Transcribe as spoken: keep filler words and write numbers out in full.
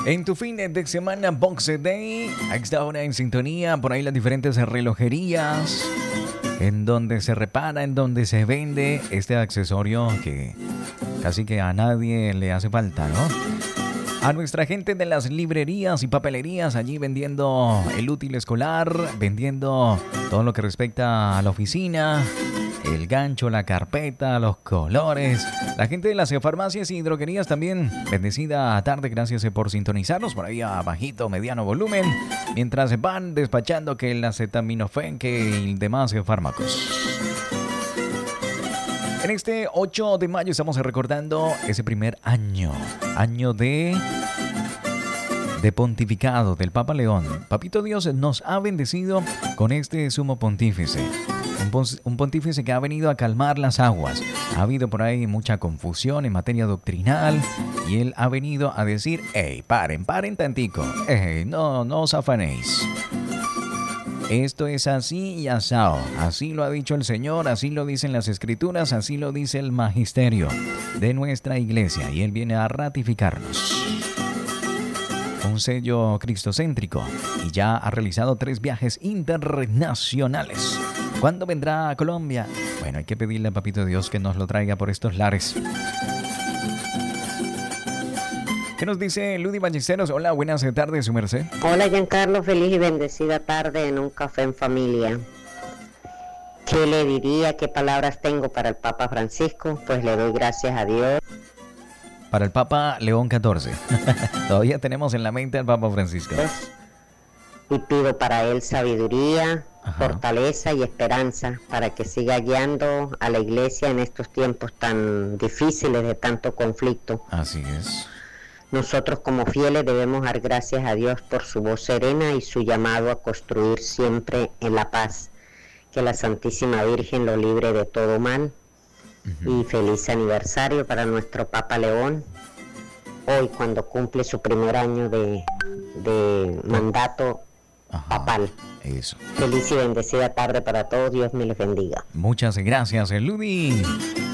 En tu fin de semana Boxing Day, a esta hora en sintonía, por ahí las diferentes relojerías, en donde se repara, en donde se vende este accesorio que casi que a nadie le hace falta, ¿no? A nuestra gente de las librerías y papelerías allí vendiendo el útil escolar, vendiendo todo lo que respecta a la oficina, el gancho, la carpeta, los colores. La gente de las farmacias y droguerías también, bendecida tarde, gracias por sintonizarnos por ahí a bajito, mediano volumen, mientras van despachando que el acetaminofén, que y demás fármacos. En este ocho de mayo estamos recordando ese primer año, año de, de pontificado del Papa León. Papito Dios nos ha bendecido con este sumo pontífice. Un, un pontífice que ha venido a calmar las aguas. Ha habido por ahí mucha confusión en materia doctrinal y él ha venido a decir, hey, paren, paren tantico, hey, no, no os afanéis. Esto es así y asao. Así lo ha dicho el Señor, así lo dicen las Escrituras, así lo dice el magisterio de nuestra iglesia. Y Él viene a ratificarnos. Un sello cristocéntrico y ya ha realizado tres viajes internacionales. ¿Cuándo vendrá a Colombia? Bueno, hay que pedirle a Papito Dios que nos lo traiga por estos lares. ¿Qué nos dice Ludy Ballesteros? Hola, buenas tardes, su merced. Hola, Giancarlo, feliz y bendecida tarde en un café en familia. ¿Qué le diría? ¿Qué palabras tengo para el Papa Francisco? Pues le doy gracias a Dios. Para el Papa León catorce. Todavía tenemos en la mente al Papa Francisco. Y pido para él sabiduría, Ajá. fortaleza y esperanza para que siga guiando a la iglesia en estos tiempos tan difíciles de tanto conflicto. Así es. Nosotros como fieles debemos dar gracias a Dios por su voz serena y su llamado a construir siempre en la paz. Que la Santísima Virgen lo libre de todo mal. Uh-huh. Y feliz aniversario para nuestro Papa León. Hoy cuando cumple su primer año de, de mandato Ajá, papal. Eso. Feliz y bendecida tarde para todos. Dios me les bendiga. Muchas gracias, Ludy.